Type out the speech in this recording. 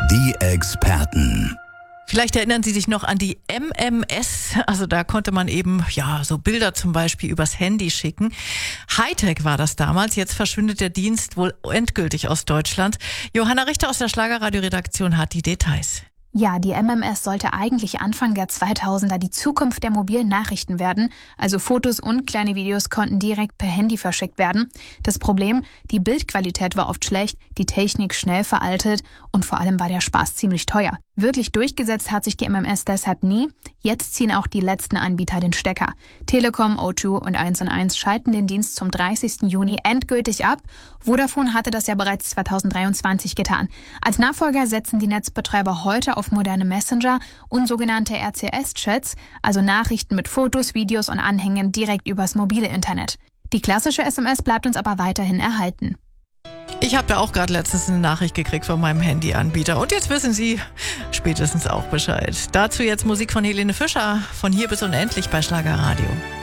Die Experten. Vielleicht erinnern Sie sich noch an die MMS. Also da konnte man eben, so Bilder zum Beispiel übers Handy schicken. Hightech war das damals. Jetzt verschwindet der Dienst wohl endgültig aus Deutschland. Johanna Richter aus der Schlagerradio-Redaktion hat die Details. Ja, die MMS sollte eigentlich Anfang der 2000er die Zukunft der mobilen Nachrichten werden. Also Fotos und kleine Videos konnten direkt per Handy verschickt werden. Das Problem, die Bildqualität war oft schlecht, die Technik schnell veraltet und vor allem war der Spaß ziemlich teuer. Wirklich durchgesetzt hat sich die MMS deshalb nie. Jetzt ziehen auch die letzten Anbieter den Stecker. Telekom, O2 und 1&1 schalten den Dienst zum 30. Juni endgültig ab. Vodafone hatte das ja bereits 2023 getan. Als Nachfolger setzen die Netzbetreiber heute auf moderne Messenger und sogenannte RCS-Chats, also Nachrichten mit Fotos, Videos und Anhängen direkt übers mobile Internet. Die klassische SMS bleibt uns aber weiterhin erhalten. Ich habe da auch gerade letztens eine Nachricht gekriegt von meinem Handyanbieter. Und jetzt wissen Sie spätestens auch Bescheid. Dazu jetzt Musik von Helene Fischer, von Hier bis unendlich bei Schlagerradio.